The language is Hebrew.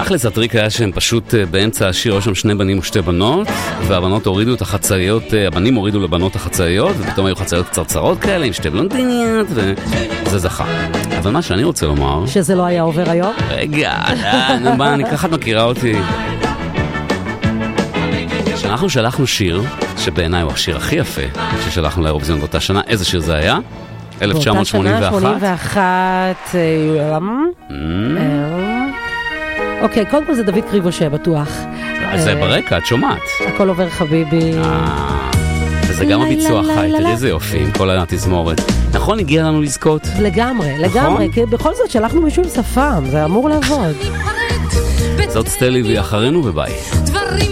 תכלס הטריק היה שהם פשוט באמצע השיר היו שם שני בנים ושתי בנות, והבנות הורידו את החצאיות, הבנים הורידו לבנות החצאיות, ופתאום היו חצאיות קצרצרות כאלה עם שתי בלונדיניות, וזה זכה. אבל מה שאני רוצה לומר... שזה לא היה עובר היום? רגע, אני ככה את מכירה אותי. שאנחנו שלחנו שיר, שבעיניי הוא השיר הכי יפה, ששלחנו לאירוויזיון באותה שנה, איזה שיר זה היה? 1981. באותה שנה, 81. אוקיי, קודם כל זה דוד קריבושה, בטוח. זה ברקע, את שומעת. הכל עובר חביבי. וזה גם הביצוע חי, תראי איזה יופי, עם כל התזמורת. נכון, הגיע לנו לזכות? לגמרי, כי בכל זאת שלחנו מישהו עם שפם, זה אמור לעבוד. זאת סטלי ואחרינו וביי.